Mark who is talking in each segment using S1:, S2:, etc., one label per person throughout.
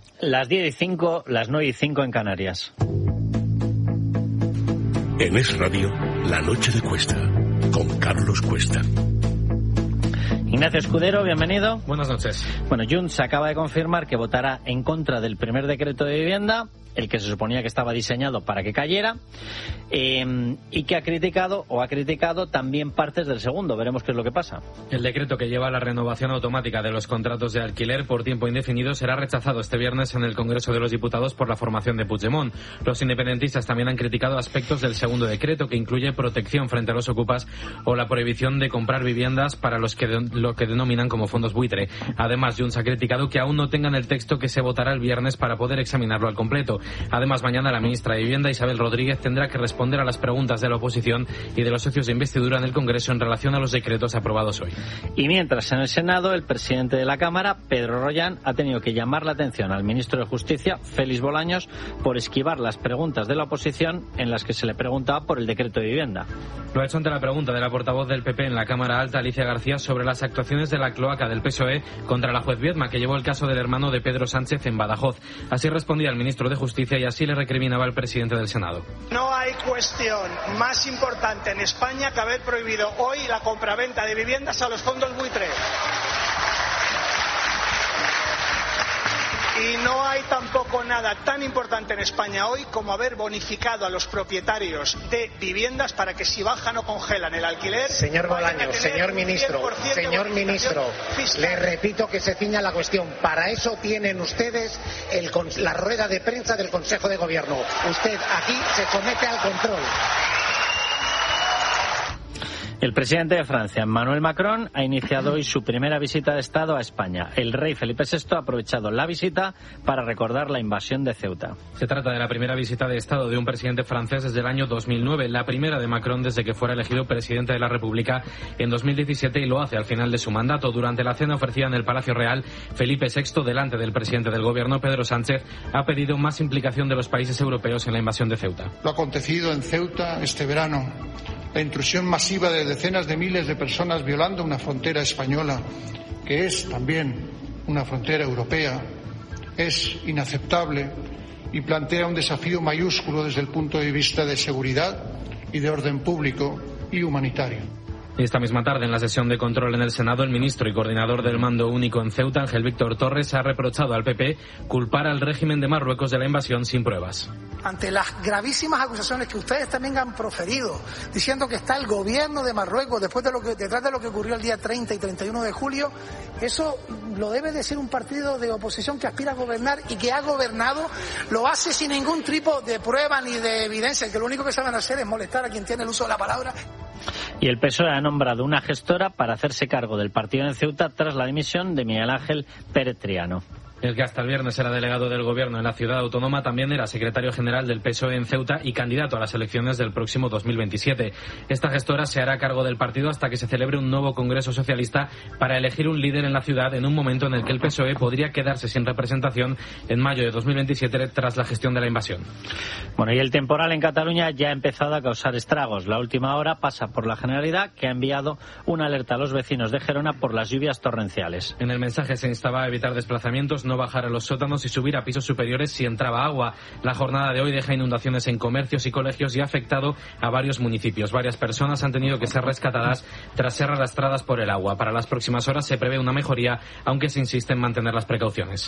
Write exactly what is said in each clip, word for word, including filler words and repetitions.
S1: Las diez y cinco, las nueve y cinco en Canarias.
S2: En Es Radio, La Noche de Cuesta, con Carlos Cuesta.
S1: Ignacio Escudero, bienvenido.
S3: Buenas noches.
S1: Bueno, Junts acaba de confirmar que votará en contra del primer decreto de vivienda, el que se suponía que estaba diseñado para que cayera, eh, y que ha criticado o ha criticado también partes del segundo. Veremos qué es lo que pasa.
S3: El decreto que lleva a la renovación automática de los contratos de alquiler por tiempo indefinido será rechazado este viernes en el Congreso de los Diputados por la formación de Puigdemont. Los independentistas también han criticado aspectos del segundo decreto, que incluye protección frente a los ocupas o la prohibición de comprar viviendas para los que de, lo que denominan como fondos buitre. Además, Junts ha criticado que aún no tengan el texto que se votará el viernes para poder examinarlo al completo. Además, mañana la ministra de Vivienda, Isabel Rodríguez, tendrá que responder a las preguntas de la oposición y de los socios de investidura en el Congreso en relación a los decretos aprobados hoy.
S1: Y mientras, en el Senado, el presidente de la Cámara, Pedro Rollán, ha tenido que llamar la atención al ministro de Justicia, Félix Bolaños, por esquivar las preguntas de la oposición en las que se le preguntaba por el decreto de vivienda.
S3: Lo ha hecho ante la pregunta de la portavoz del P P en la Cámara Alta, Alicia García, sobre las actuaciones de la cloaca del P S O E contra la juez Viedma, que llevó el caso del hermano de Pedro Sánchez en Badajoz. Así respondía el ministro de Justicia y así le recriminaba al presidente del Senado.
S4: No hay cuestión más importante en España que haber prohibido hoy la compraventa de viviendas a los fondos buitre. Y no hay tampoco nada tan importante en España hoy como haber bonificado a los propietarios de viviendas para que si bajan o congelan el alquiler...
S5: Señor Bolaños, señor ministro, señor ministro, le repito que se ciña la cuestión. Para eso tienen ustedes el, la rueda de prensa del Consejo de Gobierno. Usted aquí se somete al control.
S1: El presidente de Francia, Emmanuel Macron, ha iniciado hoy su primera visita de Estado a España. El rey Felipe sexto ha aprovechado la visita para recordar la invasión de Ceuta.
S3: Se trata de la primera visita de Estado de un presidente francés desde el año dos mil nueve, la primera de Macron desde que fuera elegido presidente de la República en dos mil diecisiete, y lo hace al final de su mandato. Durante la cena ofrecida en el Palacio Real, Felipe sexto, delante del presidente del Gobierno, Pedro Sánchez, ha pedido más implicación de los países europeos en la invasión de Ceuta.
S6: Lo acontecido en Ceuta este verano, la intrusión masiva de decenas de miles de personas violando una frontera española, que es también una frontera europea, es inaceptable y plantea un desafío mayúsculo desde el punto de vista de seguridad y de orden público y humanitario.
S3: Esta misma tarde, en la sesión de control en el Senado, el ministro y coordinador del Mando Único en Ceuta, Ángel Víctor Torres, ha reprochado al P P culpar al régimen de Marruecos de la invasión sin pruebas.
S7: Ante las gravísimas acusaciones que ustedes también han proferido, diciendo que está el gobierno de Marruecos después de lo que, detrás de lo que ocurrió el día treinta y treinta y uno de julio, eso lo debe decir un partido de oposición que aspira a gobernar y que ha gobernado, lo hace sin ningún tipo de prueba ni de evidencia, que lo único que saben hacer es molestar a quien tiene el uso de la palabra.
S1: Y el P S O E ha nombrado una gestora para hacerse cargo del partido en Ceuta tras la dimisión de Miguel Ángel Pérez Triano.
S3: El que hasta el viernes era delegado del Gobierno en la ciudad autónoma también era secretario general del P S O E en Ceuta y candidato a las elecciones del próximo dos mil veintisiete. Esta gestora se hará cargo del partido hasta que se celebre un nuevo Congreso Socialista para elegir un líder en la ciudad en un momento en el que el P S O E podría quedarse sin representación en mayo de dos mil veintisiete tras la gestión de la invasión.
S1: Bueno, y el temporal en Cataluña ya ha empezado a causar estragos. La última hora pasa por la Generalidad, que ha enviado una alerta a los vecinos de Gerona por las lluvias torrenciales.
S3: En el mensaje se instaba a evitar desplazamientos, no bajar a los sótanos y subir a pisos superiores si entraba agua. La jornada de hoy deja inundaciones en comercios y colegios y ha afectado a varios municipios. Varias personas han tenido que ser rescatadas tras ser arrastradas por el agua. Para las próximas horas se prevé una mejoría, aunque se insiste en mantener las precauciones.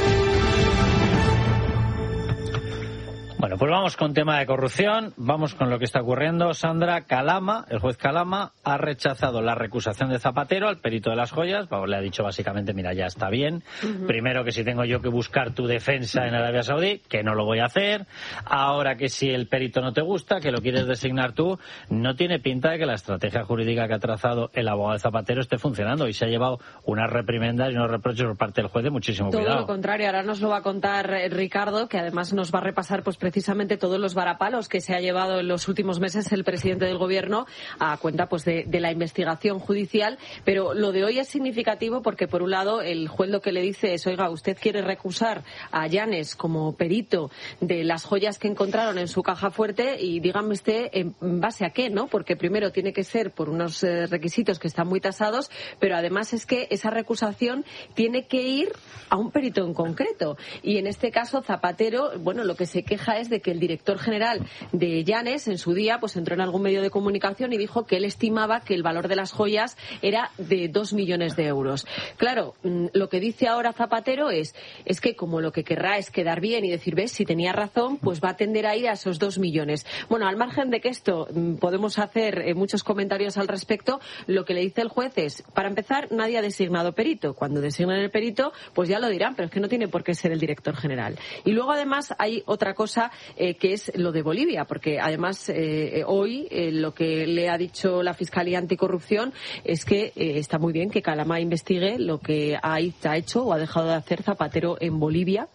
S1: Bueno, pues vamos con tema de corrupción, vamos con lo que está ocurriendo. Sandra, Calama, el juez Calama, ha rechazado la recusación de Zapatero al perito de las joyas. Le ha dicho básicamente, mira, ya está bien. Uh-huh. Primero, que si tengo yo que buscar tu defensa en Arabia Saudí, que no lo voy a hacer. Ahora, que si el perito no te gusta, que lo quieres designar tú, no tiene pinta de que la estrategia jurídica que ha trazado el abogado de Zapatero esté funcionando, y se ha llevado unas reprimendas y unos reproches por parte del juez de muchísimo
S8: Todo
S1: cuidado.
S8: Todo lo contrario, ahora nos lo va a contar Ricardo, que además nos va a repasar pues precisamente todos los varapalos que se ha llevado en los últimos meses el presidente del Gobierno a cuenta pues de, de la investigación judicial. Pero lo de hoy es significativo porque, por un lado, el juez lo que le dice es: oiga, usted quiere recusar a Llanes como perito de las joyas que encontraron en su caja fuerte, y dígame usted en base a qué, ¿no? Porque primero tiene que ser por unos eh, requisitos que están muy tasados, pero además es que esa recusación tiene que ir a un perito en concreto. Y en este caso, Zapatero, bueno, lo que se queja es de que el director general de Llanes en su día pues entró en algún medio de comunicación y dijo que él estimaba que el valor de las joyas era de dos millones de euros. Claro, lo que dice ahora Zapatero es, es que como lo que querrá es quedar bien y decir, ves, si tenía razón, pues va a tender a ir a esos dos millones. Bueno, al margen de que esto podemos hacer eh, muchos comentarios al respecto, lo que le dice el juez es, para empezar, nadie ha designado perito. Cuando designen el perito, pues ya lo dirán, pero es que no tiene por qué ser el director general. Y luego, además, hay otra cosa eh, que es lo de Bolivia, porque además eh, hoy eh, lo que le ha dicho la Fiscalía Anticorrupción es que eh, está muy bien que Calama investigue lo que ha, ha hecho o ha dejado de hacer Zapatero en Bolivia.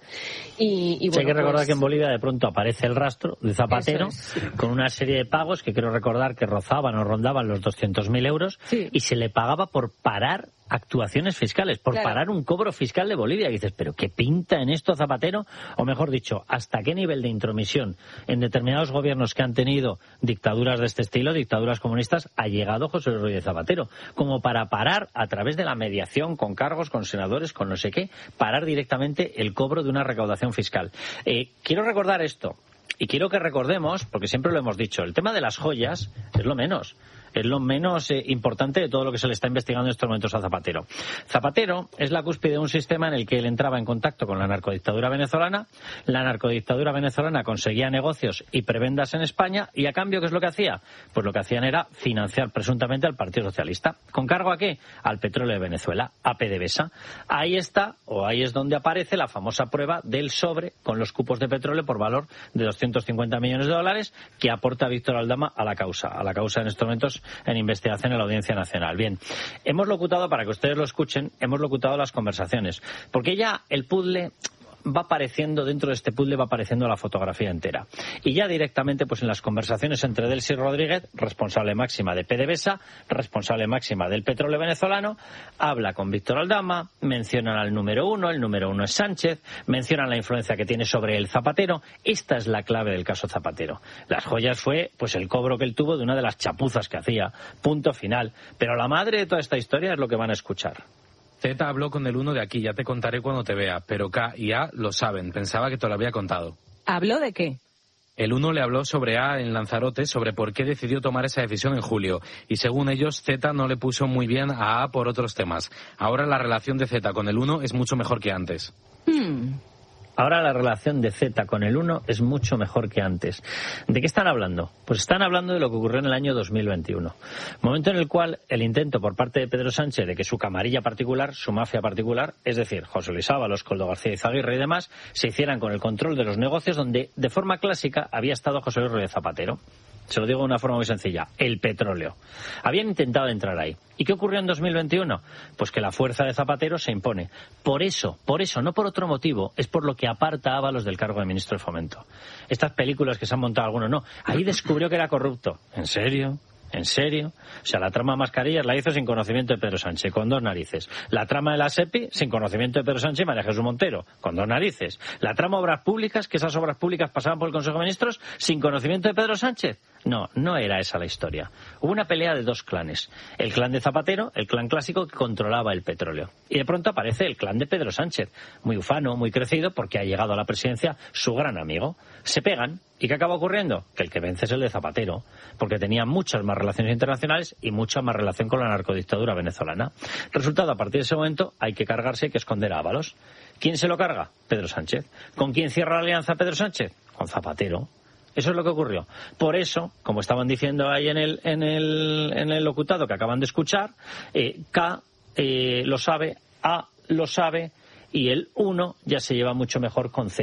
S8: Y, y bueno,
S1: sí, hay que recordar
S8: pues...
S1: que en Bolivia de pronto aparece el rastro de Zapatero es, sí. con una serie de pagos que quiero recordar que rozaban o rondaban los doscientos mil euros, sí. y se le pagaba por parar actuaciones fiscales, por claro. parar un cobro fiscal de Bolivia. Y dices, ¿pero qué pinta en esto Zapatero? O mejor dicho, ¿hasta qué nivel de intromisión en determinados gobiernos que han tenido dictaduras de este estilo, dictaduras comunistas, ha llegado José Luis Rodríguez Zapatero? Como para parar, a través de la mediación con cargos, con senadores, con no sé qué, parar directamente el cobro de una recaudación fiscal. Eh, quiero recordar esto, y quiero que recordemos, porque siempre lo hemos dicho, el tema de las joyas es lo menos. Es lo menos eh, importante de todo lo que se le está investigando en estos momentos a Zapatero. Zapatero es la cúspide de un sistema en el que él entraba en contacto con la narcodictadura venezolana. La narcodictadura venezolana conseguía negocios y prebendas en España, y a cambio, ¿qué es lo que hacía? Pues lo que hacían era financiar presuntamente al Partido Socialista. ¿Con cargo a qué? Al petróleo de Venezuela, a PDVSA. Ahí está, o ahí es donde aparece la famosa prueba del sobre con los cupos de petróleo por valor de doscientos cincuenta millones de dólares que aporta Víctor Aldama a la causa, a la causa en estos momentos en investigación en la Audiencia Nacional. Bien, hemos locutado, para que ustedes lo escuchen, hemos locutado las conversaciones, porque ya el puzzle va apareciendo, dentro de este puzzle va apareciendo la fotografía entera. Y ya directamente, pues en las conversaciones entre Delcy Rodríguez, responsable máxima de PDVSA, responsable máxima del petróleo venezolano, habla con Víctor Aldama, mencionan al número uno, el número uno es Sánchez, mencionan la influencia que tiene sobre el Zapatero. Esta es la clave del caso Zapatero. Las joyas fue, pues, el cobro que él tuvo de una de las chapuzas que hacía, punto final. Pero la madre de toda esta historia es lo que van a escuchar.
S3: Z habló con el uno de aquí, ya te contaré cuando te vea, pero K y A lo saben, pensaba que te lo había contado.
S9: ¿Habló de qué?
S3: El uno le habló sobre A en Lanzarote, sobre por qué decidió tomar esa decisión en julio, y según ellos, Z no le puso muy bien a A por otros temas. Ahora la relación de Z con el uno es mucho mejor que antes.
S9: Hmm...
S1: Ahora la relación de Z con el uno es mucho mejor que antes. ¿De qué están hablando? Pues están hablando de lo que ocurrió en el año dos mil veintiuno. Momento en el cual el intento por parte de Pedro Sánchez de que su camarilla particular, su mafia particular, es decir, José Luis Ábalos, Koldo García Izaguirre y demás, se hicieran con el control de los negocios donde de forma clásica había estado José Luis Rodríguez Zapatero. Se lo digo de una forma muy sencilla, el petróleo. Habían intentado entrar ahí. ¿Y qué ocurrió en dos mil veintiuno? Pues que la fuerza de Zapatero se impone. Por eso, por eso, no por otro motivo, es por lo que aparta a Ábalos del cargo de ministro de Fomento. Estas películas que se han montado algunos, no. Ahí descubrió que era corrupto. ¿En serio? ¿En serio? O sea, la trama de mascarillas la hizo sin conocimiento de Pedro Sánchez, con dos narices. La trama de la SEPI, sin conocimiento de Pedro Sánchez y María Jesús Montero, con dos narices. La trama de obras públicas, que esas obras públicas pasaban por el Consejo de Ministros, sin conocimiento de Pedro Sánchez. No, no era esa la historia. Hubo una pelea de dos clanes. El clan de Zapatero, el clan clásico que controlaba el petróleo. Y de pronto aparece el clan de Pedro Sánchez, muy ufano, muy crecido, porque ha llegado a la presidencia su gran amigo. Se pegan. ¿Y qué acaba ocurriendo? Que el que vence es el de Zapatero, porque tenía muchas más relaciones internacionales y mucha más relación con la narcodictadura venezolana. Resultado, a partir de ese momento hay que cargarse, hay que esconder a Ábalos. ¿Quién se lo carga? Pedro Sánchez. ¿Con quién cierra la alianza Pedro Sánchez? Con Zapatero. Eso es lo que ocurrió. Por eso, como estaban diciendo ahí en el, en el, en el locutado que acaban de escuchar, eh, K eh, lo sabe, A lo sabe, y el uno ya se lleva mucho mejor con Z.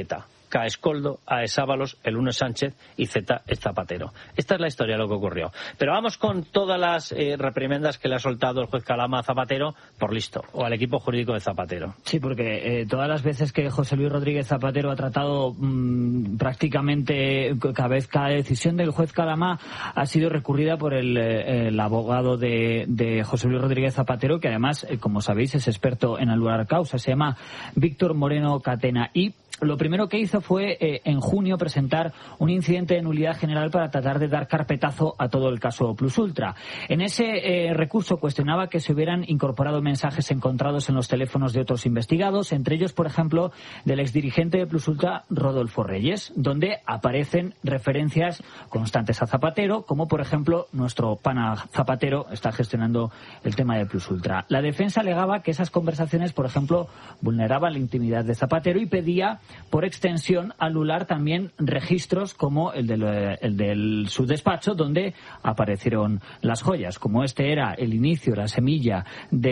S1: K es Coldo, A es Ábalos, el uno es Sánchez y Z es Zapatero. Esta es la historia de lo que ocurrió. Pero vamos con todas las eh, reprimendas que le ha soltado el juez Calama a Zapatero por listo, o al equipo jurídico de Zapatero.
S9: Sí, porque eh, todas las veces que José Luis Rodríguez Zapatero ha tratado mmm, prácticamente cada vez cada decisión del juez Calama ha sido recurrida por el, eh, el abogado de, de José Luis Rodríguez Zapatero, que además, eh, como sabéis, es experto en anular causa. Se llama Víctor Moreno Catena. Y lo primero que hizo fue, eh, en junio, presentar un incidente de nulidad general para tratar de dar carpetazo a todo el caso Plus Ultra. En ese eh, recurso cuestionaba que se hubieran incorporado mensajes encontrados en los teléfonos de otros investigados, entre ellos, por ejemplo, del exdirigente de Plus Ultra, Rodolfo Reyes, donde aparecen referencias constantes a Zapatero, como, por ejemplo, nuestro pana Zapatero está gestionando el tema de Plus Ultra. La defensa alegaba que esas conversaciones, por ejemplo, vulneraban la intimidad de Zapatero y pedía, por extensión, anular también registros como el del, el del su despacho, donde aparecieron las joyas. Como este era el inicio, la semilla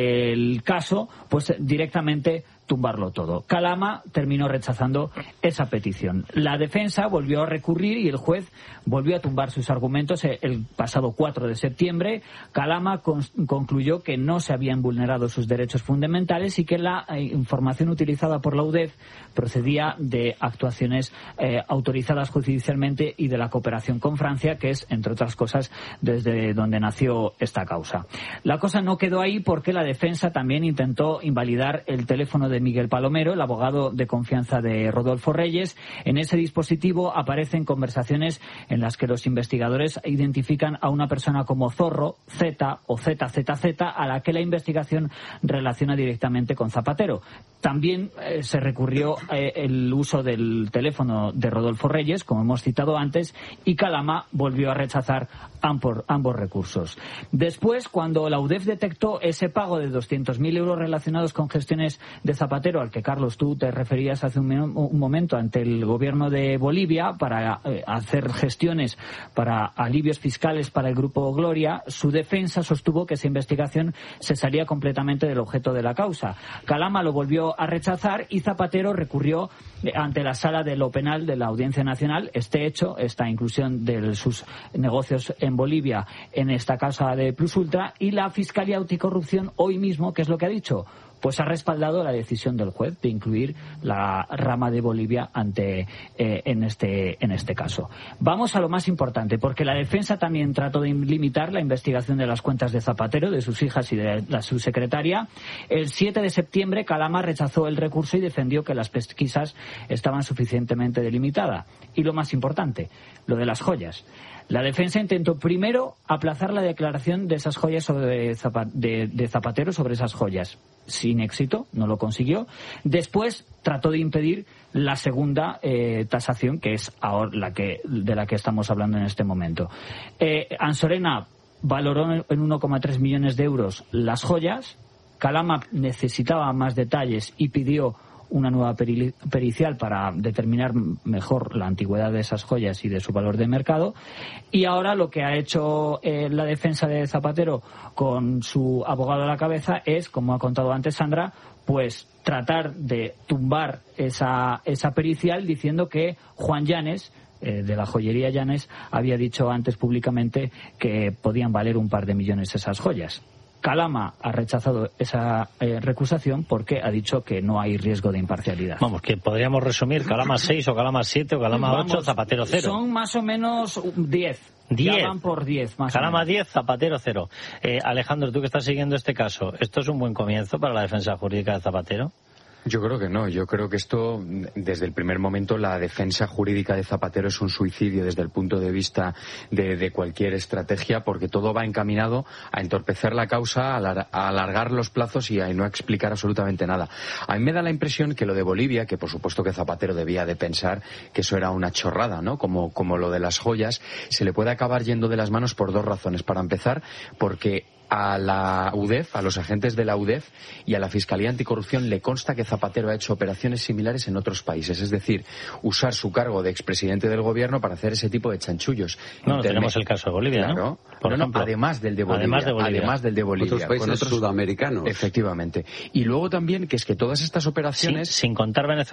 S9: del caso, pues directamente tumbarlo todo. Calama terminó rechazando esa petición. La defensa volvió a recurrir y el juez volvió a tumbar sus argumentos el pasado cuatro de septiembre. Calama con, concluyó que no se habían vulnerado sus derechos fundamentales y que la eh, información utilizada por la U D E F procedía de actuaciones eh, autorizadas judicialmente y de la cooperación con Francia, que es, entre otras cosas, desde donde nació esta causa. La cosa no quedó ahí porque la defensa también intentó invalidar el teléfono de Miguel Palomero, el abogado de confianza de Rodolfo Reyes. En ese dispositivo aparecen conversaciones en las que los investigadores identifican a una persona como Zorro, Z o Z Z Z, a la que la investigación relaciona directamente con Zapatero. También eh, se recurrió eh, el uso del teléfono de Rodolfo Reyes, como hemos citado antes, y Calama volvió a rechazar ambos, ambos recursos. Después, cuando la U D E F detectó ese pago de doscientos mil euros relacionados con gestiones de Zapatero, al que, Carlos, tú te referías hace un, un momento, ante el gobierno de Bolivia para eh, hacer gestiones para alivios fiscales para el Grupo Gloria, su defensa sostuvo que esa investigación se salía completamente del objeto de la causa. Calama lo volvió a rechazar y Zapatero recurrió ante la Sala de lo Penal de la Audiencia Nacional este hecho, esta inclusión de sus negocios en Bolivia en esta causa de Plus Ultra, y la Fiscalía Anticorrupción hoy mismo, ¿qué es lo que ha dicho? Pues ha respaldado la decisión del juez de incluir la rama de Bolivia ante eh, en este en este caso. Vamos a lo más importante, porque la defensa también trató de limitar la investigación de las cuentas de Zapatero, de sus hijas y de la subsecretaria. El siete de septiembre, Calama rechazó el recurso y defendió que las pesquisas estaban suficientemente delimitadas. Y lo más importante, lo de las joyas. La defensa intentó primero aplazar la declaración de esas joyas sobre Zapa- de, de Zapatero sobre esas joyas. Sin éxito, no lo consiguió. Después trató de impedir la segunda eh, tasación, que es ahora la que de la que estamos hablando en este momento. Eh, Ansorena valoró en uno coma tres millones de euros las joyas. Calama necesitaba más detalles y pidió una nueva peri- pericial para determinar mejor la antigüedad de esas joyas y de su valor de mercado. Y ahora lo que ha hecho eh, la defensa de Zapatero con su abogado a la cabeza es, como ha contado antes Sandra, pues tratar de tumbar esa, esa pericial diciendo que Juan Llanes, eh, de la joyería Llanes, había dicho antes públicamente que podían valer un par de millones esas joyas. Calama ha rechazado esa eh, recusación porque ha dicho que no hay riesgo de imparcialidad.
S1: Vamos, que podríamos resumir Calama seis o Calama siete o Calama ocho, Zapatero cero.
S9: Son más o menos diez.
S1: diez.
S9: Ya van por diez, más
S1: Calama
S9: o menos.
S1: diez, Zapatero cero. Eh, Alejandro, tú que estás siguiendo este caso, ¿esto es un buen comienzo para la defensa jurídica de Zapatero?
S10: Yo creo que no. Yo creo que esto, desde el primer momento, la defensa jurídica de Zapatero es un suicidio desde el punto de vista de, de cualquier estrategia, porque todo va encaminado a entorpecer la causa, a, la, a alargar los plazos y a no explicar absolutamente nada. A mí me da la impresión que lo de Bolivia, que por supuesto que Zapatero debía de pensar que eso era una chorrada, ¿no? Como, como lo de las joyas, se le puede acabar yendo de las manos por dos razones. Para empezar, porque a la U D E F, a los agentes de la U D E F y a la Fiscalía Anticorrupción le consta que Zapatero ha hecho operaciones similares en otros países, es decir, usar su cargo de expresidente del gobierno para hacer ese tipo de chanchullos.
S1: No,
S10: Internet.
S1: tenemos el caso de Bolivia,
S10: claro.
S1: ¿no?
S10: Por no, ejemplo, no, además del de Bolivia.
S1: Además de Bolivia.
S10: Además del de Bolivia.
S11: Otros países
S10: otros,
S11: sudamericanos.
S10: Efectivamente. Y luego también que es que todas estas operaciones...
S1: ¿Sí? ¿Sin contar Venezuela?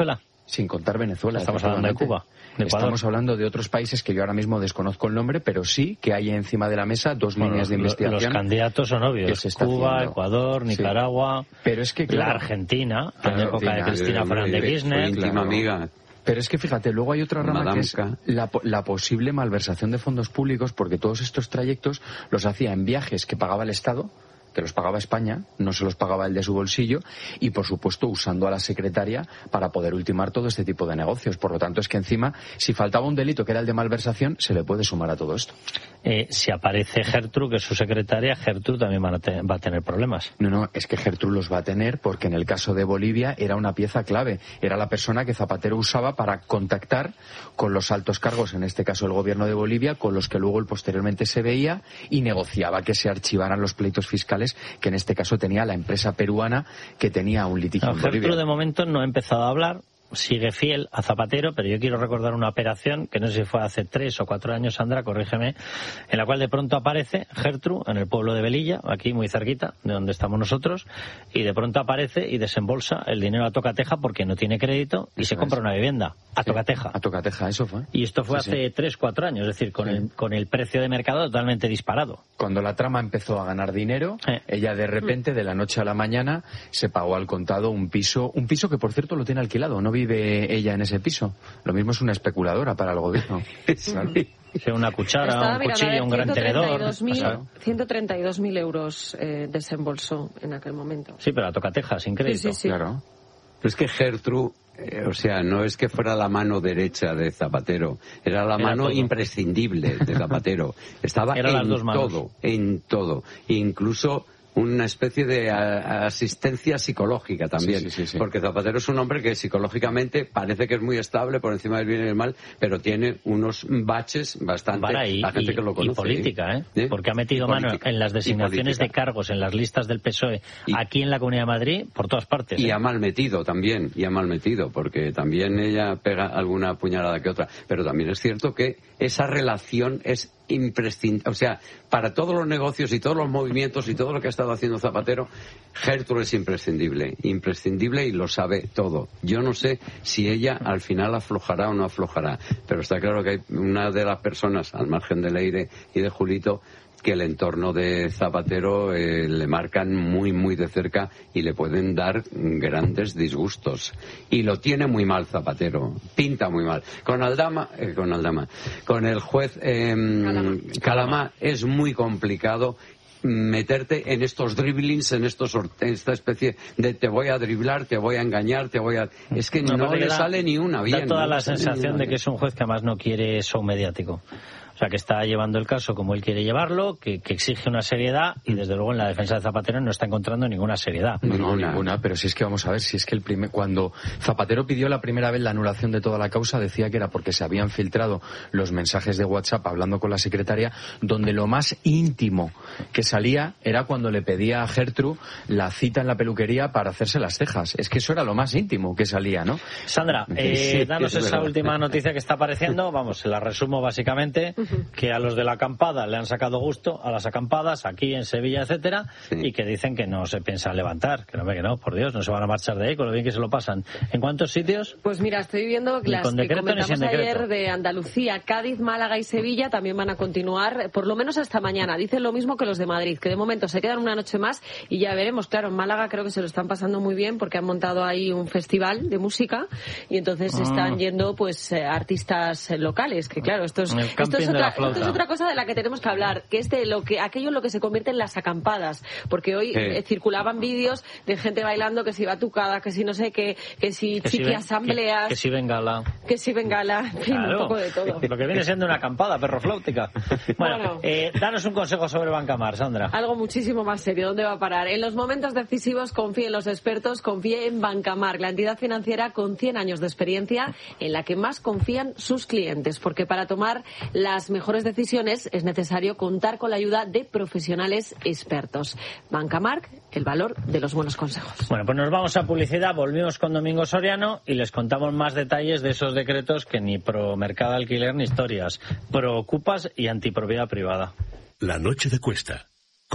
S10: Sin contar Venezuela.
S1: Estamos hablando de Cuba. De
S10: Estamos hablando de otros países que yo ahora mismo desconozco el nombre, pero sí que hay encima de la mesa dos bueno, líneas de investigación.
S1: Los candidatos son obvios. Cuba, haciendo. Ecuador, Nicaragua, sí. Pero es que, claro, la Argentina, claro, en época de Cristina Fernández de Kirchner.
S11: Íntima amiga.
S10: Pero es que fíjate, luego hay otra rama Madame que es la, la posible malversación de fondos públicos, porque todos estos trayectos los hacía en viajes que pagaba el Estado, que los pagaba España, no se los pagaba él de su bolsillo, y por supuesto usando a la secretaria para poder ultimar todo este tipo de negocios. Por lo tanto, es que encima, si faltaba un delito que era el de malversación, se le puede sumar a todo esto.
S1: Eh, si aparece Gertrude, que es su secretaria, Gertrude también va a, te- va a tener problemas.
S10: No, no, es que Gertrude los va a tener porque en el caso de Bolivia era una pieza clave. Era la persona que Zapatero usaba para contactar con los altos cargos, en este caso el gobierno de Bolivia, con los que luego él posteriormente se veía y negociaba que se archivaran los pleitos fiscales que en este caso tenía la empresa peruana que tenía un litigio
S1: no,
S10: en Bolivia.
S1: Gertrude de momento no ha empezado a hablar, sigue fiel a Zapatero, pero yo quiero recordar una operación que no sé si fue hace tres o cuatro años, Sandra, corrígeme, en la cual de pronto aparece Gertrude en el pueblo de Velilla, aquí muy cerquita de donde estamos nosotros, y de pronto aparece y desembolsa el dinero a tocateja porque no tiene crédito y eso se compra es. una vivienda a sí, tocateja.
S10: A tocateja, eso fue.
S1: Y esto fue
S10: sí,
S1: hace
S10: sí.
S1: tres, cuatro años, es decir, con, sí. el, con el precio de mercado totalmente disparado.
S10: Cuando la trama empezó a ganar dinero, sí. ella de repente, de la noche a la mañana, se pagó al contado un piso, un piso que por cierto lo tiene alquilado, no vive ella en ese piso. Lo mismo es una especuladora para el gobierno.
S1: Claro. Sí, una cuchara, un cuchillo, un gran tenedor.
S8: ciento treinta y dos mil euros eh, desembolsó en aquel momento.
S1: Sí, pero a tocateja, sin crédito.
S8: Sí, sí, sí.
S10: Claro.
S11: Pero es que Gertrude, eh, o sea, no es que fuera la mano derecha de Zapatero, era la era mano todo. imprescindible de Zapatero. Estaba
S1: era
S11: en
S1: las dos manos.
S11: todo, en todo. Incluso una especie de a, asistencia psicológica también,
S10: sí, sí, sí, sí.
S11: porque Zapatero es un hombre que psicológicamente parece que es muy estable por encima del bien y del mal, pero tiene unos baches bastante
S1: y,
S11: la gente
S1: y,
S11: que lo conoce.
S1: Y política, ¿eh? ¿eh? Porque ha metido
S11: y
S1: mano
S11: política,
S1: en las designaciones de cargos, en las listas del P S O E, y, aquí en la Comunidad de Madrid, por todas partes.
S11: Y
S1: ¿eh?
S11: ha mal metido también, y ha mal metido, porque también ella pega alguna puñalada que otra, pero también es cierto que esa relación es imprescindible, o sea, para todos los negocios y todos los movimientos y todo lo que ha estado haciendo Zapatero, Gertrude es imprescindible, imprescindible y lo sabe todo. Yo no sé si ella al final aflojará o no aflojará, pero está claro que hay una de las personas, al margen de Leire y de Julito, que el entorno de Zapatero eh, le marcan muy, muy de cerca y le pueden dar grandes disgustos. Y lo tiene muy mal Zapatero, pinta muy mal. Con Aldama, eh, con Aldama, con el juez eh, Calama. Calama es muy complicado meterte en estos dribblings, en estos en esta especie de te voy a driblar, te voy a engañar, te voy a... Es que no, no le da, sale ni una bien.
S1: Da toda
S11: no
S1: la sensación de que es un juez que además no quiere show mediático. O sea, que está llevando el caso como él quiere llevarlo, que, que exige una seriedad y desde luego en la defensa de Zapatero no está encontrando ninguna seriedad.
S10: No, no, ninguna, pero si es que vamos a ver, si es que el primer, cuando Zapatero pidió la primera vez la anulación de toda la causa, decía que era porque se habían filtrado los mensajes de WhatsApp hablando con la secretaria, donde lo más íntimo que salía era cuando le pedía a Gertrude la cita en la peluquería para hacerse las cejas. Es que eso era lo más íntimo que salía, ¿no?
S1: Sandra, eh, sí, danos esa verdad. última noticia que está apareciendo, vamos, se la resumo básicamente. Que a los de la acampada le han sacado gusto a las acampadas aquí en Sevilla, etcétera, sí. y que dicen que no se piensan levantar, que no, que no, por Dios, no se van a marchar de ahí, con lo bien que se lo pasan. ¿En cuántos sitios?
S8: Pues mira, estoy viendo que las que comentamos ayer de Andalucía, Cádiz, Málaga y Sevilla también van a continuar, por lo menos hasta mañana. Dicen lo mismo que los de Madrid, que de momento se quedan una noche más y ya veremos. Claro, en Málaga creo que se lo están pasando muy bien porque han montado ahí un festival de música y entonces ah. están yendo pues eh, artistas locales, que claro, esto es, esto es otra, esto es otra cosa de la que tenemos que hablar, que es de lo que, aquello en lo que se convierte en las acampadas, porque hoy eh. Eh, circulaban vídeos de gente bailando que si batucada, que si no sé qué, que si
S1: que
S8: chiqui
S1: si
S8: asambleas,
S1: que, que si bengala,
S8: que si bengala, en fin, claro. un poco de todo.
S1: Lo que viene siendo una acampada, perro flautica. Bueno, bueno. Eh, danos un consejo sobre Bancamar, Sandra.
S8: Algo muchísimo más serio, ¿dónde va a parar? En los momentos decisivos confíe en los expertos, confíe en Bancamar, la entidad financiera con cien años de experiencia en la que más confían sus clientes, porque para tomar las mejores decisiones es necesario contar con la ayuda de profesionales expertos. Bancamark, el valor de los buenos consejos.
S1: Bueno, pues nos vamos a publicidad, volvimos con Domingo Soriano y les contamos más detalles de esos decretos que ni pro mercado de alquiler ni historias, pro ocupas y antipropiedad privada.
S2: La noche de Cuesta,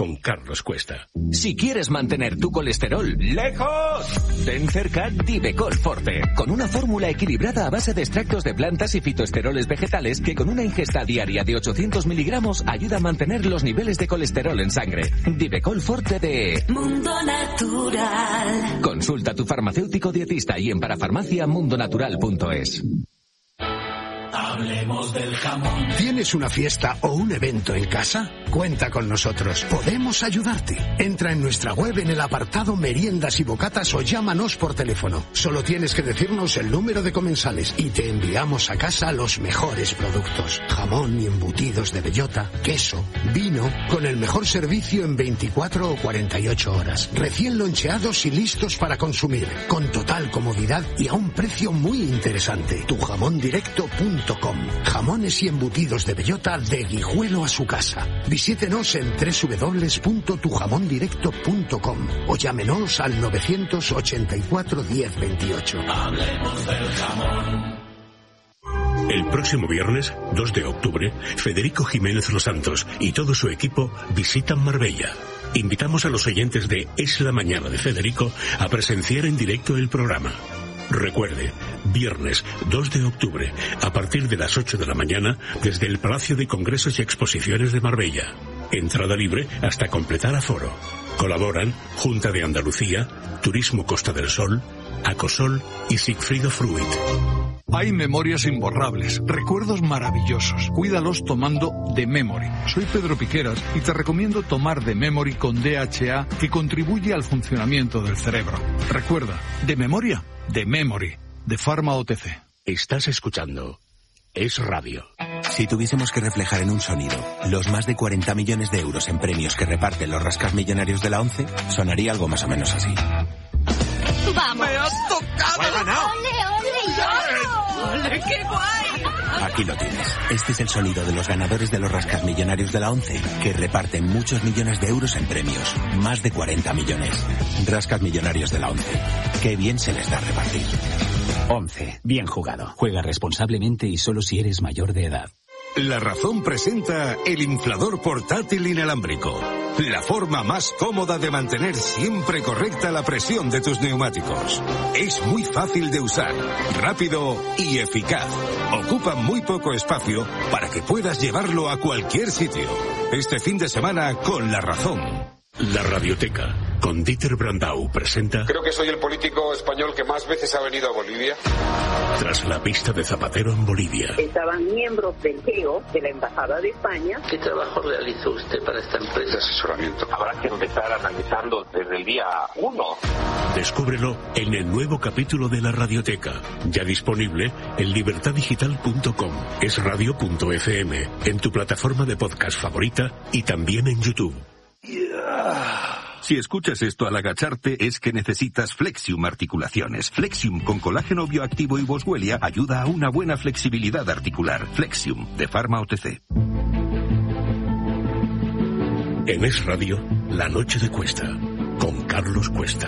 S2: con Carlos Cuesta.
S12: Si quieres mantener tu colesterol lejos, ten cerca Divecol Forte, con una fórmula equilibrada a base de extractos de plantas y fitoesteroles vegetales que con una ingesta diaria de ochocientos miligramos ayuda a mantener los niveles de colesterol en sangre. Divecol Forte de
S13: Mundo Natural.
S12: Consulta a tu farmacéutico dietista y en parafarmacia mundonatural punto es.
S14: Hablemos del jamón.
S15: ¿Tienes una fiesta o un evento en casa? Cuenta con nosotros. Podemos ayudarte. Entra en nuestra web en el apartado meriendas y bocatas o llámanos por teléfono. Solo tienes que decirnos el número de comensales y te enviamos a casa los mejores productos. Jamón y embutidos de bellota, queso, vino, con el mejor servicio en veinticuatro o cuarenta y ocho horas. Recién loncheados y listos para consumir. Con total comodidad y a un precio muy interesante. tu jamón directo punto com. Jamones y embutidos de bellota de Guijuelo a su casa. Visítenos en doble u doble u doble u punto tu jamón directo punto com o llámenos al novecientos ochenta y cuatro diez veintiocho.
S14: Hablemos del jamón.
S2: El próximo viernes, dos de octubre, Federico Jiménez Los Santos y todo su equipo visitan Marbella. Invitamos a los oyentes de Es la Mañana de Federico a presenciar en directo el programa. Recuerde, viernes dos de octubre, a partir de las ocho de la mañana, desde el Palacio de Congresos y Exposiciones de Marbella. Entrada libre hasta completar aforo. Colaboran Junta de Andalucía, Turismo Costa del Sol, Acosol y Sigfrido Fruit.
S16: Hay memorias imborrables, recuerdos maravillosos. Cuídalos tomando The Memory. Soy Pedro Piqueras y te recomiendo tomar The Memory con D H A, que contribuye al funcionamiento del cerebro. Recuerda, de memoria, The Memory, de Pharma O T C.
S2: Estás escuchando Es Radio.
S17: Si tuviésemos que reflejar en un sonido los más de cuarenta millones de euros en premios que reparten los rascasmillonarios de la ONCE, sonaría algo más o menos así.
S13: ¡Vamos! ¡Me has tocado!
S17: ¡He ganado!
S13: ¡Ole, ole, ole! ¡Qué guay!
S17: Aquí lo tienes. Este es el sonido de los ganadores de los rascasmillonarios de la ONCE, que reparten muchos millones de euros en premios. Más de cuarenta millones. Rascasmillonarios de la ONCE. Qué bien se les da repartir.
S18: ONCE. Bien jugado. Juega responsablemente y solo si eres mayor de edad.
S19: La Razón presenta el inflador portátil inalámbrico. La forma más cómoda de mantener siempre correcta la presión de tus neumáticos. Es muy fácil de usar, rápido y eficaz. Ocupa muy poco espacio para que puedas llevarlo a cualquier sitio. Este fin de semana con La Razón.
S2: La Radioteca, con Dieter Brandau, presenta...
S20: Creo que soy el político español que más veces ha venido a Bolivia.
S2: Tras la pista de Zapatero en Bolivia.
S21: Estaban miembros del G E O, de la Embajada de España.
S22: ¿Qué trabajo realizó usted para esta empresa?
S20: De asesoramiento.
S23: Habrá que empezar analizando desde el día uno.
S2: Descúbrelo en el nuevo capítulo de La Radioteca, ya disponible en libertad digital punto com, es radio punto f m, en tu plataforma de podcast favorita y también en YouTube.
S24: Si escuchas esto al agacharte es que necesitas Flexium Articulaciones. Flexium con colágeno bioactivo y boswellia ayuda a una buena flexibilidad articular. Flexium, de Pharma O T C.
S2: En Es Radio, La Noche de Cuesta, con Carlos Cuesta.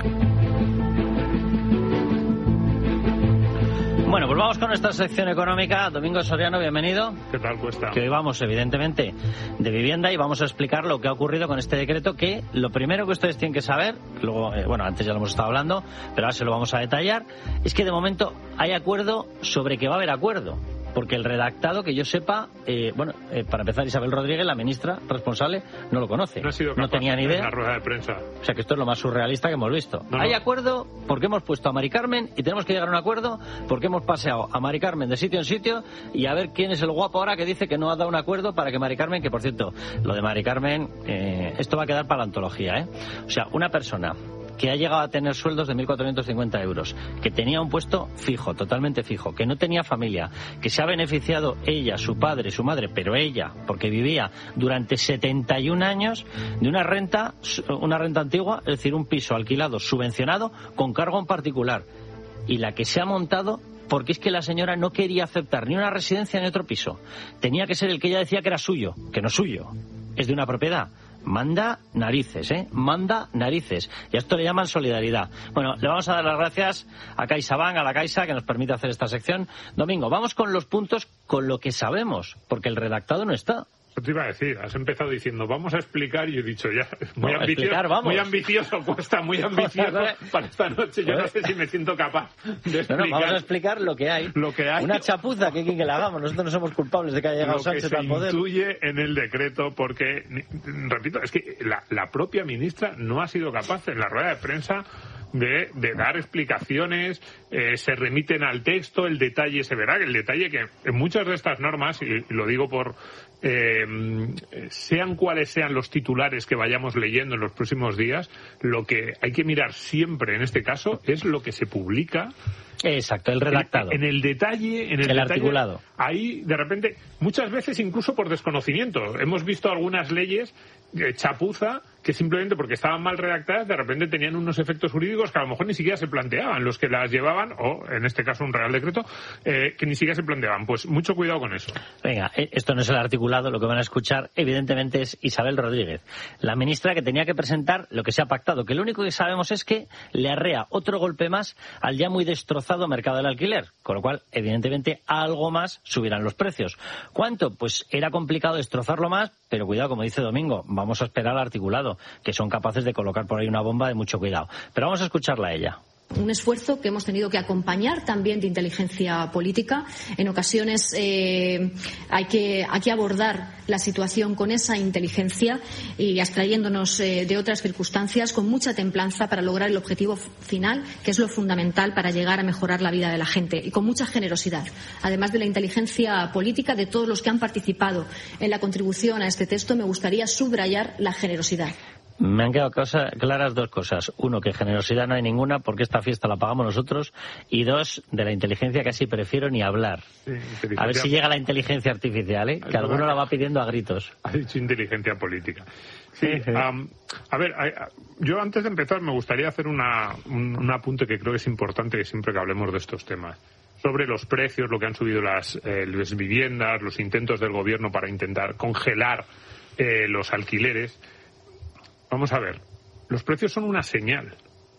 S1: Bueno, pues vamos con nuestra sección económica. Domingo Soriano, bienvenido.
S25: ¿Qué tal, Cuesta?
S1: Que hoy vamos, evidentemente, de vivienda y vamos a explicar lo que ha ocurrido con este decreto, que lo primero que ustedes tienen que saber, luego, eh, bueno, antes ya lo hemos estado hablando, pero ahora se lo vamos a detallar, es que de momento hay acuerdo sobre que va a haber acuerdo. Porque el redactado, que yo sepa, eh, bueno, eh, para empezar, Isabel Rodríguez, la ministra responsable, no lo conoce.
S25: No ha sido capaz,
S1: no tenía ni idea.
S25: En la rueda de prensa.
S1: O sea que esto es lo más surrealista que hemos visto. No, Hay no. acuerdo porque hemos puesto a Mari Carmen y tenemos que llegar a un acuerdo porque hemos paseado a Mari Carmen de sitio en sitio y a ver quién es el guapo ahora que dice que no ha dado un acuerdo para que Mari Carmen, que por cierto, lo de Mari Carmen, eh, esto va a quedar para la antología, ¿eh? O sea, una persona que ha llegado a tener sueldos de mil cuatrocientos cincuenta euros, que tenía un puesto fijo, totalmente fijo, que no tenía familia, que se ha beneficiado ella, su padre, su madre, pero ella, porque vivía durante setenta y un años de una renta, una renta antigua, es decir, un piso alquilado, subvencionado, con cargo en particular, y la que se ha montado porque es que la señora no quería aceptar ni una residencia ni otro piso. Tenía que ser el que ella decía que era suyo, que no es suyo, es de una propiedad. Manda narices, ¿eh? Manda narices. Y a esto le llaman solidaridad. Bueno, le vamos a dar las gracias a CaixaBank, a la Caixa, que nos permite hacer esta sección. Domingo, vamos con los puntos con lo que sabemos, porque el redactado no está.
S4: Te iba a decir, has empezado diciendo vamos a explicar y he dicho ya, muy
S1: no,
S4: ambicioso,
S1: explicar, vamos.
S4: muy ambicioso, cuesta muy ambicioso para esta noche. Yo no sé si me siento capaz de explicar.
S1: No, no, vamos a explicar lo que hay.
S4: Lo que hay.
S1: Una chapuza que, que, que la hagamos. Nosotros no somos culpables de que haya llegado
S4: lo
S1: Sánchez
S4: que
S1: al poder.
S4: Se incluye en el decreto porque, repito, es que la, la propia ministra no ha sido capaz en la rueda de prensa De, de dar explicaciones, eh, se remiten al texto, el detalle se verá, el detalle que en muchas de estas normas, y, y lo digo por eh, sean cuales sean los titulares que vayamos leyendo en los próximos días, lo que hay que mirar siempre en este caso es lo que se publica.
S1: Exacto, el redactado.
S4: En, en el detalle, en el,
S1: el
S4: detalle,
S1: articulado.
S4: Ahí, de repente, muchas veces incluso por desconocimiento. Hemos visto algunas leyes eh, chapuza que simplemente porque estaban mal redactadas, de repente tenían unos efectos jurídicos que a lo mejor ni siquiera se planteaban los que las llevaban, o en este caso un Real Decreto, eh, que ni siquiera se planteaban. Pues mucho cuidado con eso.
S1: Venga, esto no es el articulado, lo que van a escuchar evidentemente es Isabel Rodríguez, la ministra que tenía que presentar lo que se ha pactado, que lo único que sabemos es que le arrea otro golpe más al ya muy destrozado mercado del alquiler, con lo cual evidentemente algo más subirán los precios. ¿Cuánto? Pues era complicado destrozarlo más, pero cuidado, como dice Domingo, vamos a esperar al articulado, que son capaces de colocar por ahí una bomba de mucho cuidado. Pero vamos a escucharla a ella.
S5: Un esfuerzo que hemos tenido que acompañar también de inteligencia política. En ocasiones eh, hay que, hay que abordar la situación con esa inteligencia y abstrayéndonos eh, de otras circunstancias con mucha templanza para lograr el objetivo final, que es lo fundamental para llegar a mejorar la vida de la gente, y con mucha generosidad. Además de la inteligencia política de todos los que han participado en la contribución a este texto, me gustaría subrayar la generosidad.
S1: Me han quedado cosa, claras dos cosas. Uno, que generosidad no hay ninguna porque esta fiesta la pagamos nosotros. Y dos, de la inteligencia casi prefiero ni hablar. Sí, a ver si llega la inteligencia artificial, ¿eh? Que alguno la va pidiendo a gritos.
S4: Ha dicho inteligencia política. Sí, um, a ver, yo antes de empezar me gustaría hacer una, un, un apunte que creo que es importante que siempre que hablemos de estos temas. Sobre los precios, lo que han subido las, eh, las viviendas, los intentos del gobierno para intentar congelar eh, los alquileres. Vamos a ver, los precios son una señal.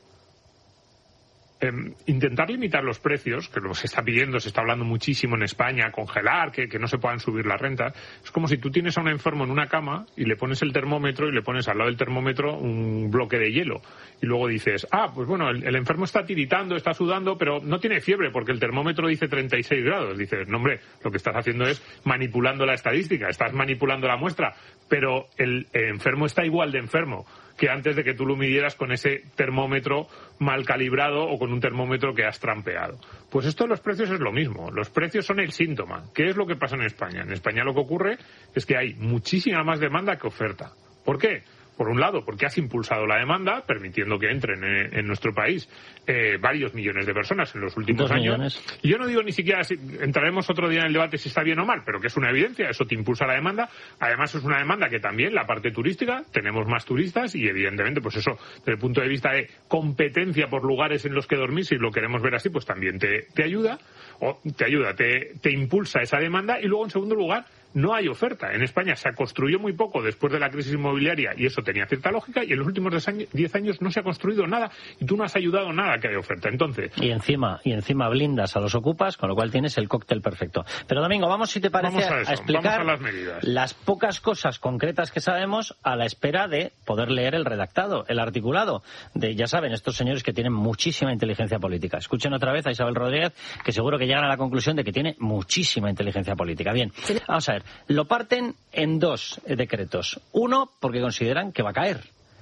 S4: Eh, intentar limitar los precios, que lo se está pidiendo, se está hablando muchísimo en España, congelar, que, que no se puedan subir las rentas, es como si tú tienes a un enfermo en una cama y le pones el termómetro y le pones al lado del termómetro un bloque de hielo. Y luego dices, ah, pues bueno, el, el enfermo está tiritando, está sudando, pero no tiene fiebre porque el termómetro dice treinta y seis grados. Dices, no hombre, lo que estás haciendo es manipulando la estadística, estás manipulando la muestra, pero el, el enfermo está igual de enfermo que antes de que tú lo midieras con ese termómetro mal calibrado o con un termómetro que has trampeado. Pues esto de los precios es lo mismo. Los precios son el síntoma. ¿Qué es lo que pasa en España? En España lo que ocurre es que hay muchísima más demanda que oferta. ¿Por qué? Por un lado, porque has impulsado la demanda, permitiendo que entren en, en nuestro país eh, varios millones de personas en los últimos
S1: Dos
S4: años.
S1: Millones.
S4: Y yo no digo ni siquiera, si, entraremos otro día en el debate si está bien o mal, pero que es una evidencia, eso te impulsa la demanda. Además es una demanda que también, la parte turística, tenemos más turistas y evidentemente, pues eso, desde el punto de vista de competencia por lugares en los que dormir, si lo queremos ver así, pues también te, te ayuda, o te ayuda, te, te impulsa esa demanda. Y luego, en segundo lugar, no hay oferta. En España se construyó muy poco después de la crisis inmobiliaria y eso tenía cierta lógica, y en los últimos diez años no se ha construido nada y tú no has ayudado nada a que haya oferta. Entonces,
S1: y encima y encima blindas a los ocupas, con lo cual tienes el cóctel perfecto. Pero Domingo, vamos, si te parece,
S4: vamos a, eso,
S1: a explicar
S4: vamos a las medidas.
S1: Las pocas cosas concretas que sabemos a la espera de poder leer el redactado, el articulado de, ya saben, estos señores que tienen muchísima inteligencia política. Escuchen otra vez a Isabel Rodríguez, que seguro que llegan a la conclusión de que tiene muchísima inteligencia política. Bien, vamos a ver, lo parten en dos decretos. Uno, porque consideran que va a caer.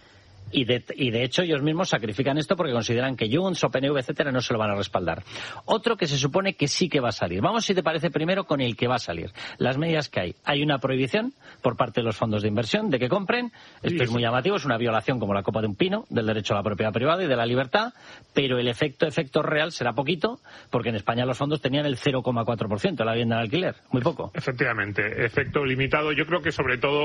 S1: Y de, y de hecho ellos mismos sacrifican esto porque consideran que Junts o P N V, etcétera, no se lo van a respaldar. Otro que se supone que sí que va a salir. Vamos, si te parece, primero con el que va a salir. Las medidas que hay. Hay una prohibición por parte de los fondos de inversión de que compren. Esto sí, es muy llamativo, es una violación como la copa de un pino del derecho a la propiedad privada y de la libertad, pero el efecto efecto real será poquito, porque en España los fondos tenían el cero coma cuatro por ciento de la vivienda en alquiler. Muy poco.
S4: Efectivamente, efecto limitado. Yo creo que sobre todo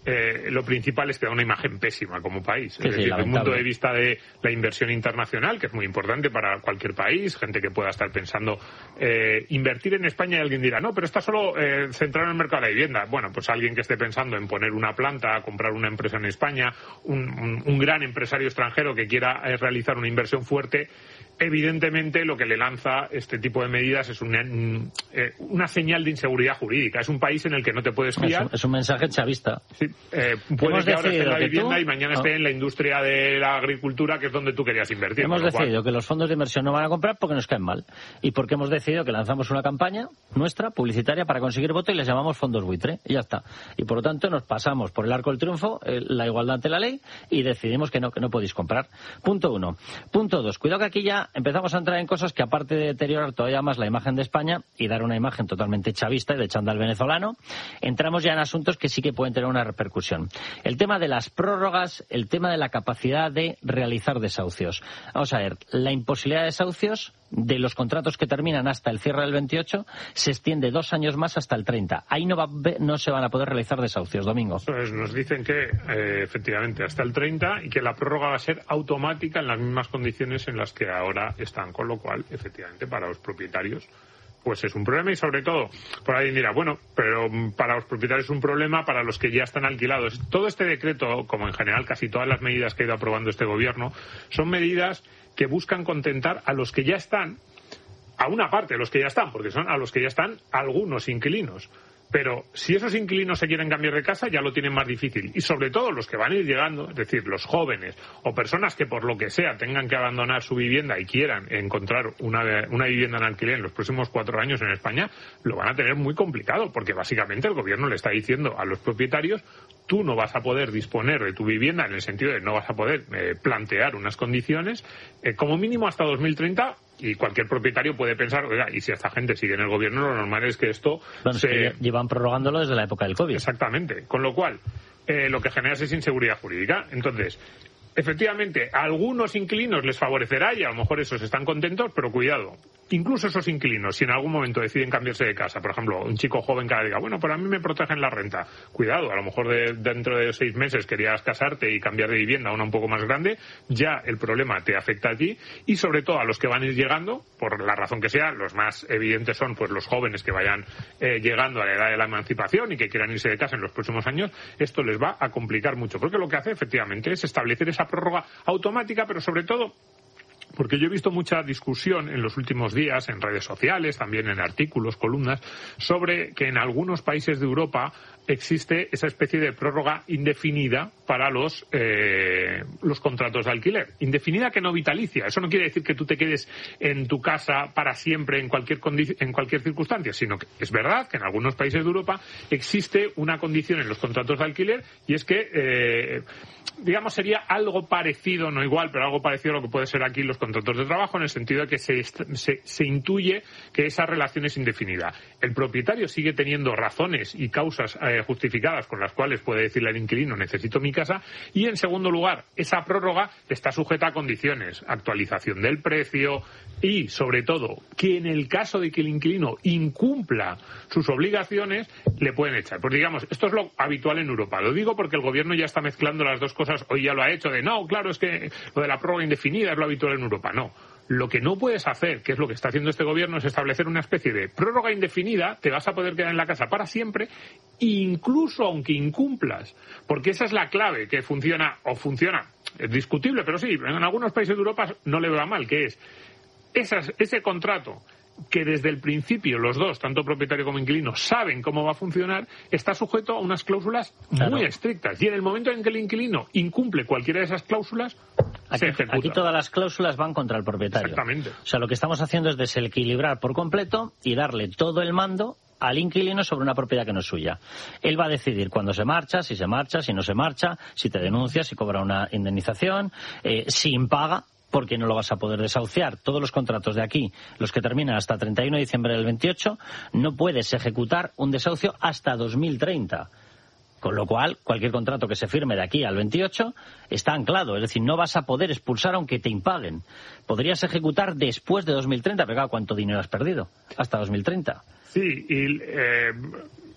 S4: eh, lo principal es que da una imagen pésima como país.
S1: Sí,
S4: es
S1: sí,
S4: decir, desde un punto
S1: lamentable.
S4: de vista de la inversión internacional, que es muy importante para cualquier país, gente que pueda estar pensando eh, invertir en España, y alguien dirá, no, pero está solo eh, centrado en el mercado de la vivienda. Bueno, pues alguien que esté pensando en poner una planta, comprar una empresa en España, un, un, un gran empresario extranjero que quiera eh, realizar una inversión fuerte, evidentemente lo que le lanza este tipo de medidas es una, eh, una señal de inseguridad jurídica. Es un país en el que no te puedes fiar.
S1: Es un, es un mensaje chavista.
S4: Sí, eh, puede
S1: Hemos
S4: que ahora esté en la
S1: decidido que
S4: vivienda
S1: tú-
S4: y mañana
S1: no.
S4: esté en la industria de la agricultura, que es donde tú querías invertir.
S1: Hemos
S4: con lo cual-
S1: decidido que los fondos de inversión no van a comprar porque nos caen mal. Y porque hemos decidido que lanzamos una campaña nuestra, publicitaria, para conseguir voto y les llamamos fondos buitre. Y ya está. Y por lo tanto nos pasamos por el arco del triunfo, eh, la igualdad ante la ley, y decidimos que no, que no podéis comprar. Punto uno. Punto dos. Cuidado que aquí ya empezamos a entrar en cosas que, aparte de deteriorar todavía más la imagen de España y dar una imagen totalmente chavista y de chándal venezolano, entramos ya en asuntos que sí que pueden tener una repercusión. El tema de las prórrogas, el tema de la capacidad de realizar desahucios. Vamos a ver, la imposibilidad de desahucios de los contratos que terminan hasta el cierre del veintiocho se extiende dos años más hasta el treinta. Ahí no, va, no se van a poder realizar desahucios, Domingo.
S4: Pues nos dicen que eh, efectivamente hasta el treinta y que la prórroga va a ser automática en las mismas condiciones en las que ahora están, con lo cual, efectivamente, para los propietarios pues es un problema. Y sobre todo, por ahí dirá, bueno, pero para los propietarios es un problema, para los que ya están alquilados. Todo este decreto, como en general casi todas las medidas que ha ido aprobando este gobierno, son medidas que buscan contentar a los que ya están, a una parte de los que ya están, porque son a los que ya están algunos inquilinos. Pero si esos inquilinos se quieren cambiar de casa, ya lo tienen más difícil. Y sobre todo los que van a ir llegando, es decir, los jóvenes o personas que por lo que sea tengan que abandonar su vivienda y quieran encontrar una, una vivienda en alquiler en los próximos cuatro años en España, lo van a tener muy complicado, porque básicamente el gobierno le está diciendo a los propietarios: tú no vas a poder disponer de tu vivienda, en el sentido de no vas a poder eh, plantear unas condiciones, eh, como mínimo hasta dos mil treinta. Y cualquier propietario puede pensar, oiga, y si esta gente sigue en el gobierno, lo normal es que esto
S1: Bueno,
S4: se...
S1: es que llevan prorrogándolo desde la época del COVID.
S4: Exactamente. Con lo cual, eh, lo que genera es inseguridad jurídica. Entonces, efectivamente, a algunos inquilinos les favorecerá y a lo mejor esos están contentos, pero cuidado. Incluso esos inquilinos, si en algún momento deciden cambiarse de casa, por ejemplo, un chico joven que diga, bueno, pero a mí me protegen la renta. Cuidado, a lo mejor de, dentro de seis meses querías casarte y cambiar de vivienda a una un poco más grande, ya el problema te afecta a ti. Y sobre todo a los que van a ir llegando, por la razón que sea, los más evidentes son pues los jóvenes que vayan eh, llegando a la edad de la emancipación y que quieran irse de casa en los próximos años. Esto les va a complicar mucho, porque lo que hace efectivamente es establecer esa prórroga automática, pero sobre todo porque yo he visto mucha discusión en los últimos días en redes sociales, también en artículos, columnas, sobre que en algunos países de Europa existe esa especie de prórroga indefinida para los eh, los contratos de alquiler. Indefinida, que no vitalicia. Eso no quiere decir que tú te quedes en tu casa para siempre en cualquier condi- en cualquier circunstancia, sino que es verdad que en algunos países de Europa existe una condición en los contratos de alquiler, y es que eh, digamos sería algo parecido, no igual, pero algo parecido a lo que puede ser aquí los contratos de trabajo, en el sentido de que se, se, se intuye que esa relación es indefinida. El propietario sigue teniendo razones y causas eh, justificadas con las cuales puede decirle al inquilino: necesito mi casa. Y en segundo lugar, esa prórroga está sujeta a condiciones: actualización del precio y, sobre todo, que en el caso de que el inquilino incumpla sus obligaciones, le pueden echar. Pues digamos, esto es lo habitual en Europa. Lo digo porque el gobierno ya está mezclando las dos cosas. Hoy ya lo ha hecho, de no, claro, es que lo de la prórroga indefinida es lo habitual en Europa. No. Lo que no puedes hacer, que es lo que está haciendo este gobierno, es establecer una especie de prórroga indefinida. Te vas a poder quedar en la casa para siempre, incluso aunque incumplas. Porque esa es la clave, que funciona, o funciona, es discutible, pero sí, en algunos países de Europa no le va mal, que es esas, ese contrato que desde el principio los dos, tanto propietario como inquilino, saben cómo va a funcionar, está sujeto a unas cláusulas
S1: Claro.
S4: muy estrictas. Y en el momento en que el inquilino incumple cualquiera de esas cláusulas,
S1: Aquí,
S4: se ejecuta.
S1: aquí todas las cláusulas van contra el propietario.
S4: Exactamente.
S1: O sea, lo que estamos haciendo es desequilibrar por completo y darle todo el mando al inquilino sobre una propiedad que no es suya. Él va a decidir cuándo se marcha, si se marcha, si no se marcha, si te denuncia, si cobra una indemnización, eh, si impaga, porque no lo vas a poder desahuciar. Todos los contratos de aquí, los que terminan hasta treinta y uno de diciembre del veintiocho, no puedes ejecutar un desahucio hasta dos mil treinta. Con lo cual, cualquier contrato que se firme de aquí al veintiocho está anclado. Es decir, no vas a poder expulsar aunque te impaguen. Podrías ejecutar después de dos mil treinta, pero claro, ¿cuánto dinero has perdido? Hasta dos mil treinta.
S4: Sí, y eh,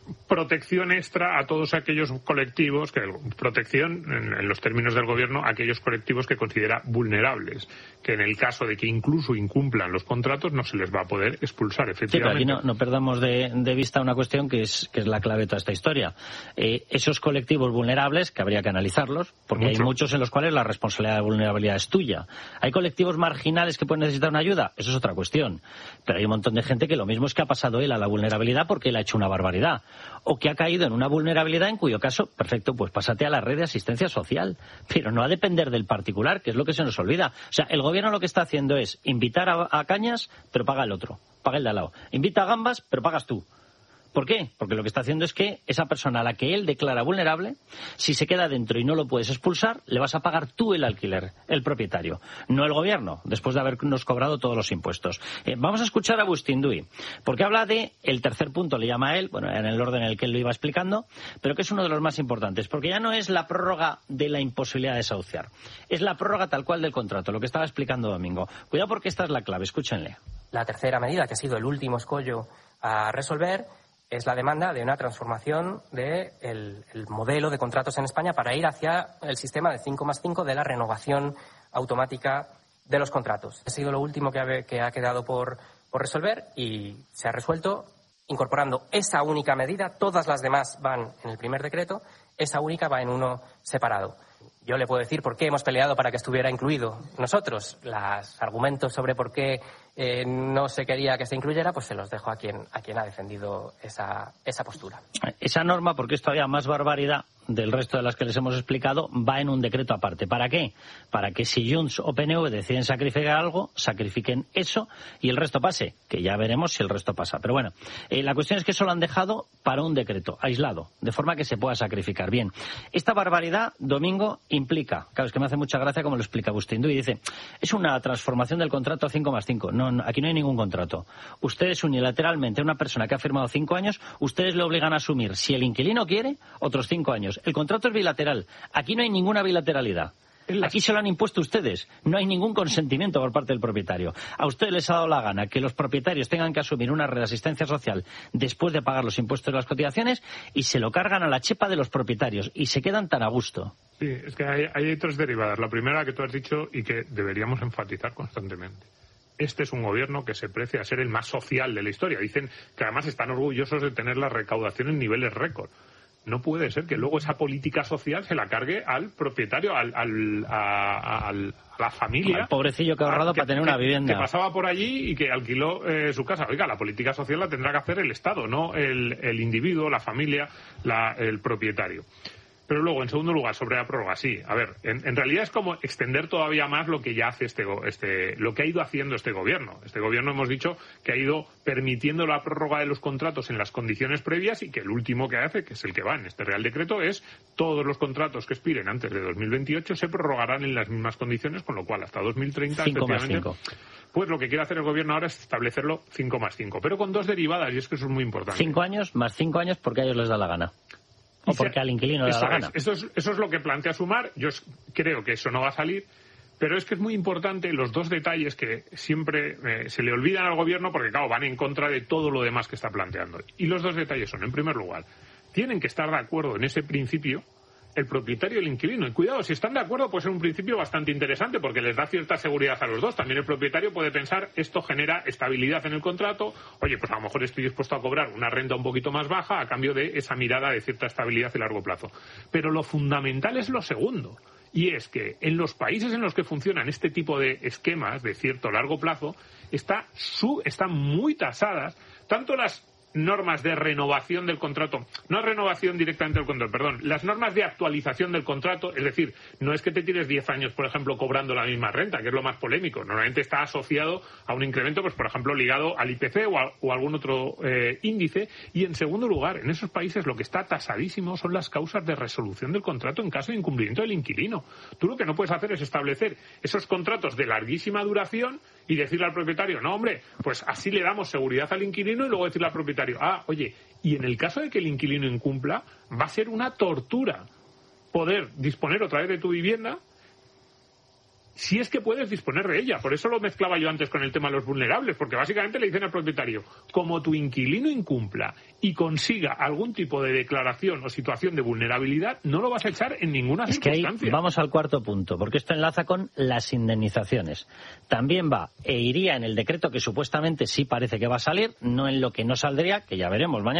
S4: protección extra a todos aquellos colectivos, que protección en, en los términos del gobierno, a aquellos colectivos que considera vulnerables, que en el caso de que incluso incumplan los contratos no se les va a poder expulsar, efectivamente.
S1: Sí, pero aquí no, no perdamos de, de vista una cuestión que es que es la clave de toda esta historia. Eh, esos colectivos vulnerables, que habría que analizarlos, porque Mucho. hay muchos en los cuales la responsabilidad de vulnerabilidad es tuya. Hay colectivos marginales que pueden necesitar una ayuda, eso es otra cuestión. Pero hay un montón de gente que lo mismo es que ha pasado él a la vulnerabilidad porque él ha hecho una barbaridad, o que ha caído en una vulnerabilidad en cuyo caso, perfecto, pues pásate a la red de asistencia social, pero no a depender del particular, que es lo que se nos olvida. O sea, el gobierno lo que está haciendo es invitar a, a cañas, pero paga el otro, paga el de al lado. Invita a gambas, pero pagas tú. ¿Por qué? Porque lo que está haciendo es que esa persona a la que él declara vulnerable, si se queda dentro y no lo puedes expulsar, le vas a pagar tú el alquiler, el propietario, no el gobierno, después de habernos cobrado todos los impuestos. Eh, vamos a escuchar a Bustinduy, porque habla de el tercer punto, le llama a él, bueno, en el orden en el que él lo iba explicando, pero que es uno de los más importantes, porque ya no es la prórroga de la imposibilidad de desahuciar, es la prórroga tal cual del contrato, lo que estaba explicando Domingo. Cuidado porque esta es la clave, escúchenle.
S3: La tercera medida, que ha sido el último escollo a resolver, es la demanda de una transformación del de el modelo de contratos en España para ir hacia el sistema de cinco más cinco de la renovación automática de los contratos. Ha sido lo último que ha, que ha quedado por, por resolver y se ha resuelto incorporando esa única medida. Todas las demás van en el primer decreto, esa única va en uno separado. Yo le puedo decir por qué hemos peleado para que estuviera incluido nosotros. Los argumentos sobre por qué eh, no se quería que se incluyera, pues se los dejo a quien a quien ha defendido esa, esa postura.
S1: Esa norma, porque es todavía más barbaridad del resto de las que les hemos explicado, va en un decreto aparte. ¿Para qué? Para que si Junts o P N V deciden sacrificar algo, sacrifiquen eso y el resto pase, que ya veremos si el resto pasa. Pero bueno, eh, la cuestión es que eso lo han dejado para un decreto, aislado, de forma que se pueda sacrificar. Bien, esta barbaridad, Domingo, implica, claro, es que me hace mucha gracia como lo explica Bustinduy, y dice, es una transformación del contrato a cinco más cinco. No, no, aquí no hay ningún contrato. Ustedes unilateralmente, una persona que ha firmado cinco años, ustedes le obligan a asumir, si el inquilino quiere, otros cinco años. El contrato es bilateral. Aquí no hay ninguna bilateralidad. Aquí se lo han impuesto ustedes. No hay ningún consentimiento por parte del propietario. A ustedes les ha dado la gana que los propietarios tengan que asumir una red de asistencia social después de pagar los impuestos y las cotizaciones y se lo cargan a la chepa de los propietarios y se quedan tan a gusto.
S4: Sí, es que hay, hay tres derivadas. La primera que tú has dicho y que deberíamos enfatizar constantemente. Este es un gobierno que se precia a ser el más social de la historia. Dicen que además están orgullosos de tener la recaudación en niveles récord. No puede ser que luego esa política social se la cargue al propietario, al, al, a, a, a la familia.
S1: Al pobrecillo que ha ahorrado
S4: que,
S1: para tener una vivienda.
S4: Que pasaba por allí y que alquiló eh, su casa. Oiga, la política social la tendrá que hacer el Estado, no el, el individuo, la familia, la, el propietario. Pero luego, en segundo lugar, sobre la prórroga, sí. A ver, en, en realidad es como extender todavía más lo que ya hace este, este, lo que ha ido haciendo este gobierno. Este gobierno hemos dicho que ha ido permitiendo la prórroga de los contratos en las condiciones previas y que el último que hace, que es el que va en este Real Decreto, es todos los contratos que expiren antes de dos mil veintiocho se prorrogarán en las mismas condiciones, con lo cual hasta dos mil treinta,
S1: cinco más cinco.
S4: Pues lo que quiere hacer el gobierno ahora es establecerlo cinco más cinco, pero con dos derivadas, y es que eso es muy importante.
S1: cinco años más cinco años porque a ellos les da la gana. O porque al inquilino le da la gana.
S4: Es, eso, es, eso es lo que plantea Sumar. Yo creo que eso no va a salir. Pero es que es muy importante los dos detalles que siempre eh, se le olvidan al gobierno porque, claro, van en contra de todo lo demás que está planteando. Y los dos detalles son, en primer lugar, tienen que estar de acuerdo en ese principio el propietario y el inquilino. Y cuidado, si están de acuerdo puede ser un principio bastante interesante porque les da cierta seguridad a los dos. También el propietario puede pensar, esto genera estabilidad en el contrato. Oye, pues a lo mejor estoy dispuesto a cobrar una renta un poquito más baja a cambio de esa mirada de cierta estabilidad a largo plazo. Pero lo fundamental es lo segundo. Y es que en los países en los que funcionan este tipo de esquemas de cierto largo plazo, está su, están muy tasadas tanto las normas de renovación del contrato, no renovación directamente del contrato, perdón, las normas de actualización del contrato, es decir, no es que te tires diez años, por ejemplo, cobrando la misma renta, que es lo más polémico, normalmente está asociado a un incremento, pues por ejemplo, ligado al I P C o a, o a algún otro eh, índice, y en segundo lugar, en esos países lo que está tasadísimo son las causas de resolución del contrato en caso de incumplimiento del inquilino. Tú lo que no puedes hacer es establecer esos contratos de larguísima duración y decirle al propietario, no hombre, pues así le damos seguridad al inquilino, y luego decirle al propietario, ah, oye, y en el caso de que el inquilino incumpla, va a ser una tortura poder disponer otra vez de tu vivienda si es que puedes disponer de ella. Por eso lo mezclaba yo antes con el tema de los vulnerables, porque básicamente le dicen al propietario, como tu inquilino incumpla y consiga algún tipo de declaración o situación de vulnerabilidad, no lo vas a echar en ninguna
S1: es
S4: circunstancia.
S1: Que ahí vamos al cuarto punto, porque esto enlaza con las indemnizaciones. También va e iría en el decreto que supuestamente sí parece que va a salir, no en lo que no saldría, que ya veremos mañana.